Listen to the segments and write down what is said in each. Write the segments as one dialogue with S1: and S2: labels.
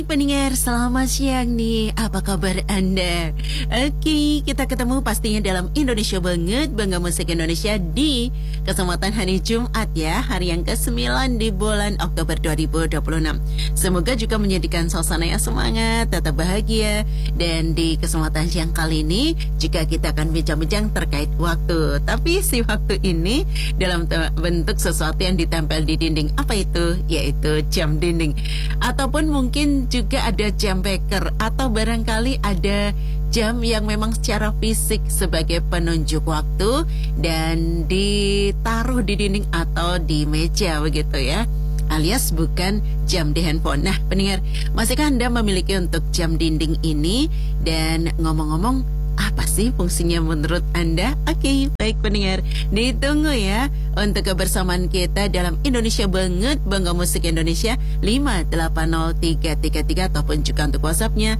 S1: Pendengar, selamat siang nih. Apa kabar Anda? Oke, kita ketemu pastinya dalam Indonesia Banget, Bangga Musik Indonesia di kesempatan hari Jumat ya, hari yang ke-9 di bulan Oktober 2026. Semoga juga menjadikan suasana yang semangat, tetap bahagia. Dan di kesempatan siang kali ini, juga kita akan bincang-bincang terkait waktu. Tapi si waktu ini dalam bentuk sesuatu yang ditempel di dinding. Apa itu? Yaitu jam dinding. Ataupun mungkin juga ada jam beker atau barangkali ada jam yang memang secara fisik sebagai penunjuk waktu dan ditaruh di dinding atau di meja begitu ya, alias bukan jam di handphone. Nah pendengar, masihkah Anda memiliki untuk jam dinding ini? Dan ngomong-ngomong, apa sih fungsinya menurut Anda? Oke, baik pendengar, ditunggu ya untuk kebersamaan kita dalam Indonesia Banget, Bangga Musik Indonesia 5803333 ataupun juga untuk WhatsApp-nya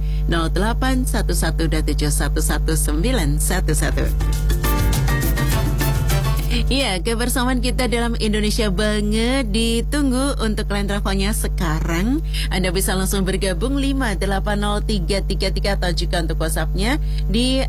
S1: 0811271111. Iya, kebersamaan kita dalam Indonesia Banget ditunggu untuk line teleponnya sekarang. Anda bisa langsung bergabung 5803333 atau juga untuk WhatsApp-nya di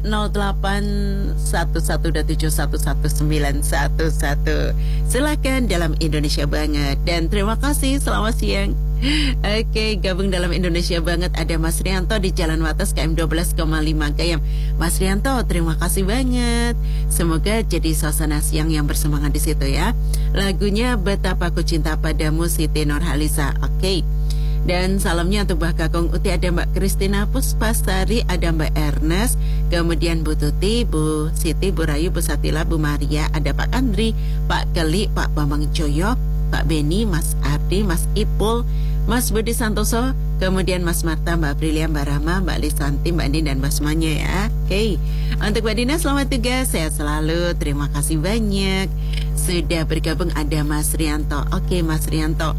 S1: 0811271111. Silakan dalam Indonesia Banget. Dan terima kasih, selamat siang. Oke, gabung dalam Indonesia Banget ada Mas Rianto di Jalan Wates KM 12,5 Gayam. Mas Rianto, terima kasih banget. Semoga jadi suasana siang yang bersemangat di situ ya. Lagunya Betapa Ku Cinta Padamu Siti Nurhaliza. Oke. Dan salamnya untuk Mbak Kakung Uti, ada Mbak Kristina Puspasari, ada Mbak Ernest, kemudian Bu Tuti, Bu Siti, Bu Rayu, Bu Satila, Bu Maria, ada Pak Andri, Pak Keli, Pak Bambang Joyo, Pak Beni, Mas Ardi, Mas Ipul, Mas Budi Santoso, kemudian Mas Marta, Mbak Aprilia, Mbak Rama, Mbak Lisanti, Mbak Andi, dan Mbak semuanya ya. Oke, untuk Mbak Dina selamat tugas, sehat selalu, terima kasih banyak. Sudah bergabung ada Mas Rianto. Oke Mas Rianto,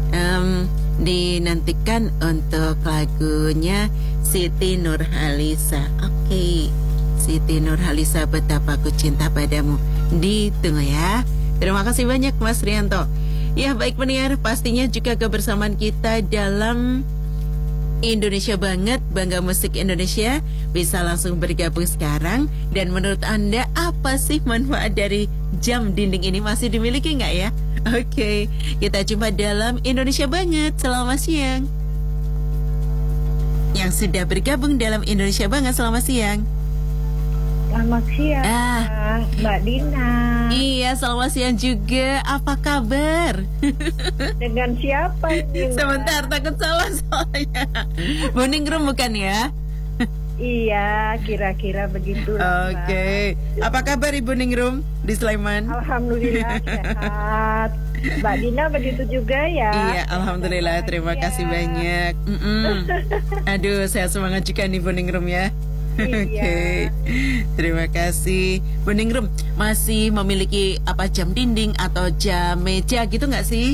S1: dinantikan untuk lagunya Siti Nurhaliza. Oke, Siti Nurhaliza, Betapa Ku Cinta Padamu. Ditunggu ya. Terima kasih banyak Mas Rianto. Ya baik pendengar, pastinya juga kebersamaan kita dalam Indonesia Banget, Bangga Musik Indonesia bisa langsung bergabung sekarang. Dan menurut Anda apa sih manfaat dari jam dinding ini? Masih dimiliki nggak ya? Oke, kita jumpa dalam Indonesia Banget. Selamat siang. Yang sudah bergabung dalam Indonesia Banget, selamat siang.
S2: Selamat siang, Mbak Dina.
S1: Iya, selamat siang juga. Apa kabar?
S2: Dengan siapa ini?
S1: Sebentar, takut salah soalnya. Buningrum bukan ya?
S2: Iya, kira-kira begitu.
S1: Oke. Apa kabar Ibu Ningrum di Sleman?
S2: Alhamdulillah sehat. Mbak Dina begitu juga ya?
S1: Iya, alhamdulillah. Terima kasih banyak. Aduh, saya semangat juga nih Bu Ningrum ya. Oke, terima kasih. Bu Ningrum, masih memiliki apa jam dinding atau jam meja gitu nggak sih?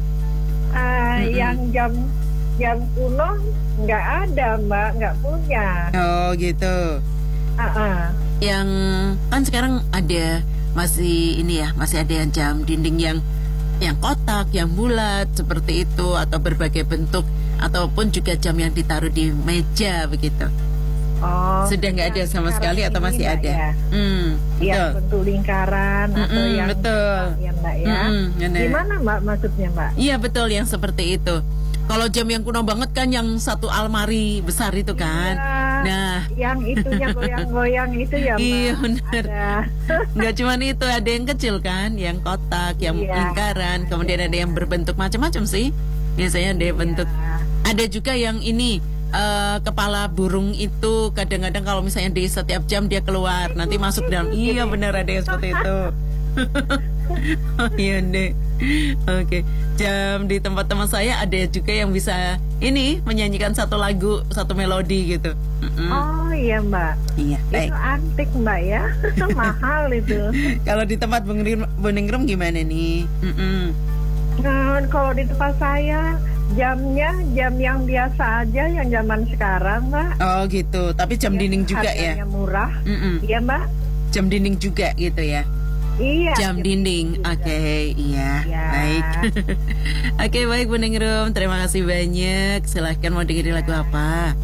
S2: Yang jam kuno nggak ada Mbak, nggak punya.
S1: Oh gitu. Yang kan sekarang ada masih ini ya, masih ada yang jam dinding yang kotak, yang bulat seperti itu atau berbagai bentuk, ataupun juga jam yang ditaruh di meja begitu.
S2: Oh,
S1: sudah nggak ada sama sekali atau masih ada?
S2: Ya, bentuk lingkaran atau yang
S1: betul.
S2: Ya Mbak ya. Gimana Mbak maksudnya Mbak?
S1: Iya betul, yang seperti itu. Kalau jam yang kuno banget kan yang satu almari besar itu kan.
S2: Ya,
S1: nah,
S2: yang itunya goyang-goyang itu ya Mbak.
S1: Iya benar. Nggak cuma itu, ada yang kecil kan, yang kotak, yang lingkaran, kemudian ada yang berbentuk macam-macam sih. Biasanya ada bentuk. Ada juga yang ini. Kepala burung itu kadang-kadang kalau misalnya di setiap jam dia keluar nanti masuk dalam. Iya benar, ada yang seperti itu. Oh iya deh. Oke. Jam di tempat teman saya ada juga yang bisa ini menyanyikan satu lagu, satu melodi gitu.
S2: Oh iya Mbak.
S1: Iya.
S2: Itu antik Mbak ya. Mahal itu.
S1: Kalau di tempat Bu Ningrum gimana nih?
S2: Kalau di tempat saya jamnya jam yang biasa aja, yang zaman sekarang Mbak.
S1: Oh gitu, tapi jam dinding juga ya?
S2: Harganya murah. Iya Mbak.
S1: Jam dinding juga gitu ya?
S2: Iya.
S1: Jam dinding. Oke, iya.
S2: Ya.
S1: Baik. Oke, baik Bu Ningrum. Terima kasih banyak. Silahkan mau dengerin lagu apa?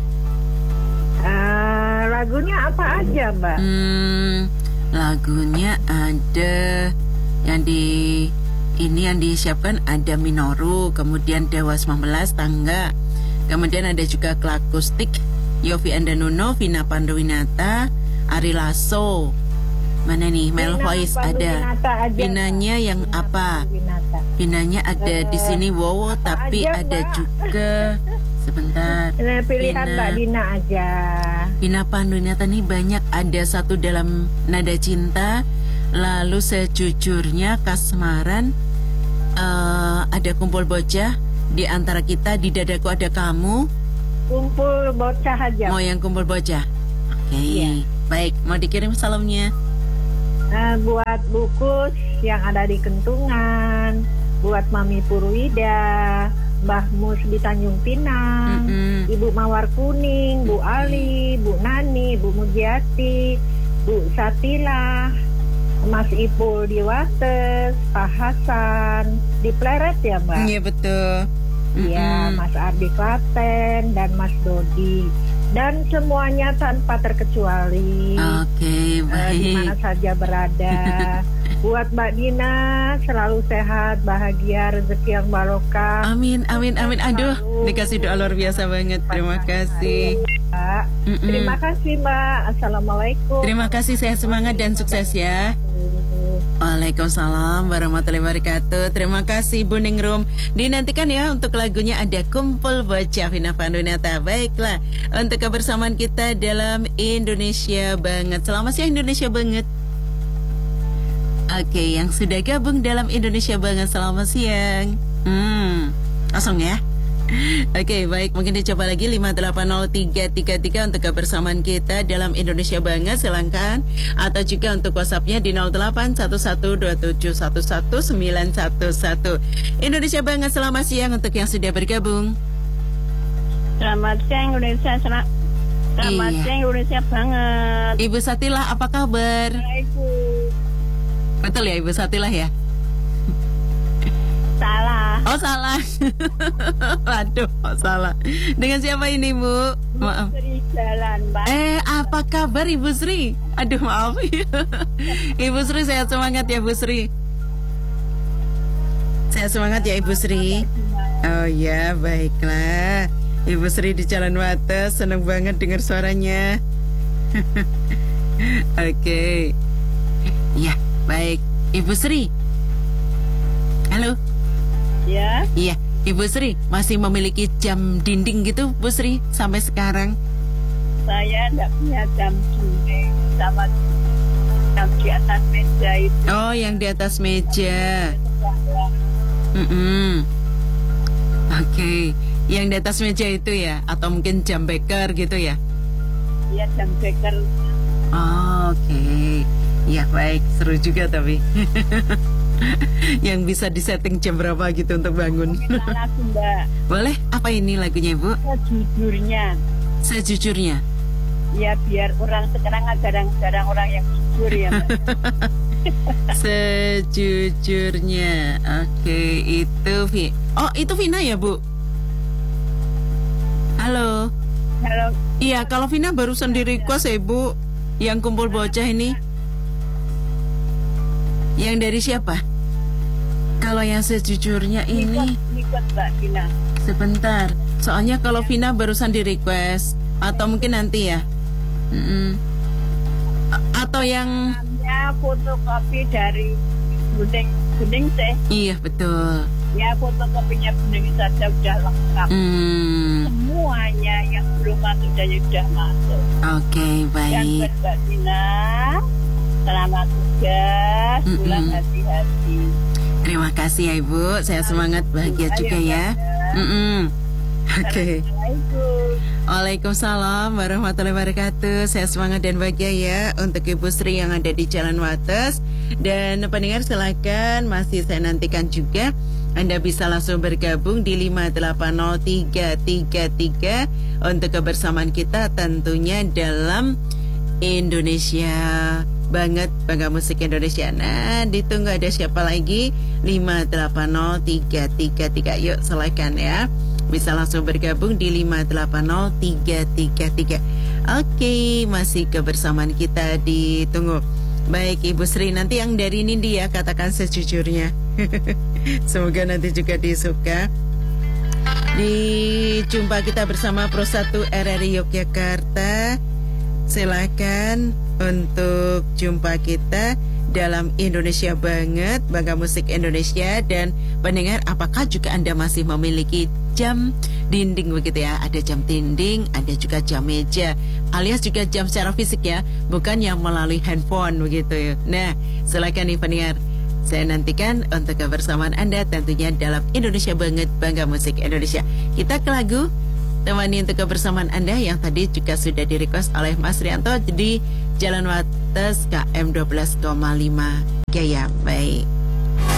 S2: Lagunya apa aja, Mbak?
S1: Lagunya ada yang yang disiapkan ada Minoru, kemudian Dewa 19 Tangga. Kemudian ada juga Klakustik, Yofi Andanuno, Vina Panduwinata, Ari Lasso. Mana nih? Mel Voice ada. Vinanya yang apa? Vinanya ada di sini Wowo, tapi
S2: aja,
S1: ada
S2: Mbak.
S1: juga. Sebentar.
S2: Pilihan Mbak Dina aja.
S1: Vina Panduwinata nih banyak, ada Satu Dalam Nada Cinta, lalu Sejujurnya, Kasmaran, ada Kumpul Bocah, Di Antara Kita, Di Dadaku Ada Kamu.
S2: Kumpul bocah aja.
S1: Mau yang Kumpul Bocah? Oke.
S2: Iya.
S1: Baik, mau dikirim salamnya.
S2: Buat Bukus yang ada di Kentungan, buat Mami Purwida, Mbah Mus di Tanjung Pinang, Ibu Mawar Kuning, Bu Ali, Bu Nani, Bu Mujiati, Bu Satila, Mas Ipul di Wates, Pak Hasan di Pleret ya Mbak?
S1: Iya betul.
S2: Iya, Mas Ardi Klaten dan Mas Dodi. Dan semuanya tanpa terkecuali.
S1: Oke,
S2: Di
S1: baik.
S2: mana saja berada. Buat Mbak Dina selalu sehat, bahagia, rezeki yang barokah.
S1: Amin, amin, amin. Aduh, dikasih doa luar biasa banget. Terima kasih.
S2: Mbak. Terima kasih Mbak. Assalamualaikum.
S1: Terima kasih, sehat semangat dan sukses ya. Waalaikumsalam warahmatullahi wabarakatuh. Terima kasih Bu Ningrum. Dinantikan ya untuk lagunya ada Kumpul Bocah Vina Panduwinata. Baiklah, untuk kebersamaan kita dalam Indonesia Banget. Selamat siang Indonesia Banget. Oke, yang sudah gabung dalam Indonesia Banget, selamat siang. Kosong ya. Oke, baik, mungkin dicoba lagi 5803333 untuk kebersamaan kita dalam Indonesia Banget, silakan. Atau juga untuk WhatsApp-nya di 081127111191. Indonesia Banget, selamat siang untuk yang sudah bergabung.
S3: Selamat siang Indonesia. Selamat
S1: Iya.
S3: siang Indonesia Banget.
S1: Ibu Satilah, apa kabar?
S3: Assalamualaikum.
S1: Betul ya Ibu Satilah ya?
S3: Salah.
S1: Oh salah. Waduh, salah. Dengan siapa ini Bu? Maaf.
S3: Sri Jalan, Mbak.
S1: Apa kabar Ibu Sri? Aduh maaf. Ibu Sri sehat semangat ya Bu Sri. Sehat semangat ya Ibu Sri. Oh ya, baiklah. Ibu Sri di Jalan Wates, seneng banget dengar suaranya. Oke. Ya, baik. Ibu Sri. Halo.
S3: Ya,
S1: Iya, Ibu Sri masih memiliki jam dinding gitu, Bu Sri, sampai sekarang?
S3: saya enggak punya jam dinding sama jam di atas meja itu.
S1: Oh, yang di atas meja. Oke, yang di atas meja itu ya, atau mungkin jam beker gitu ya?
S3: Iya, jam beker.
S1: Oh, oke. Ya baik, seru juga tapi. Yang bisa disetting jam berapa gitu untuk bangun.
S3: Minta lagu, Mbak.
S1: Boleh? Apa ini lagunya Ibu?
S3: Sejujurnya.
S1: Sejujurnya.
S3: Ya, biar orang sekarang kan jarang-jarang orang yang jujur ya, Mbak.
S1: Sejujurnya. Oke, itu Oh, itu Vina ya, Bu? Halo.
S3: Halo.
S1: Iya, kalau Vina barusan di request ya, Bu, yang Kumpul Bocah ini. Yang dari siapa? Kalau yang Sejujurnya ini
S3: Ikut Mbak Dina.
S1: sebentar. Soalnya kalau Vina barusan di request, atau mungkin nanti ya. Atau yang
S3: Ya, fotokopi dari Bening teh.
S1: iya betul.
S3: Ya, fotokopinya Bening saja udah lengkap. Semuanya yang belum masuk dan yang sudah masuk.
S1: Oke,
S3: Dan
S1: baik.
S3: buat Mbak Dina, selamat tugas, pulang hati-hati.
S1: Terima kasih ya Ibu. Saya semangat, bahagia juga ya. Oke.
S3: Assalamualaikum.
S1: Waalaikumsalam warahmatullahi wabarakatuh. Saya semangat dan bahagia ya untuk Ibu Sri yang ada di Jalan Wates. Dan pendengar silakan, masih saya nantikan juga Anda bisa langsung bergabung di 5803333 untuk kebersamaan kita tentunya dalam Indonesia banget Bangga Musik Indonesia. Nah, ditunggu ada siapa lagi? 580333. Yuk silakan ya. Bisa langsung bergabung di 580333. Oke, masih kebersamaan kita ditunggu. Baik Ibu Sri, nanti yang dari Nindi ya, katakan sejujurnya. Semoga nanti juga disuka. Di jumpa kita bersama Pro 1 RRI Yogyakarta. Silakan untuk jumpa kita dalam Indonesia Banget, Bangga Musik Indonesia. Dan pendengar, apakah juga Anda masih memiliki jam dinding begitu ya? Ada jam dinding, ada juga jam meja, alias juga jam secara fisik ya, bukan yang melalui handphone begitu ya. Nah, silakan nih pendengar, saya nantikan untuk kebersamaan Anda tentunya dalam Indonesia Banget, Bangga Musik Indonesia. Kita ke lagu, temani untuk kebersamaan Anda yang tadi juga sudah di-request oleh Mas Rianto di Jalan Wates KM 12,5 Gaya. Baik.